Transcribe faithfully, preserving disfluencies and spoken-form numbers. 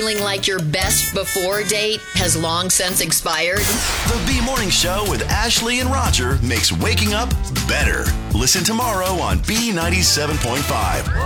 Feeling like your best before date has long since expired? The B Morning Show with Ashley and Roger makes waking up better. Listen tomorrow on B ninety-seven point five.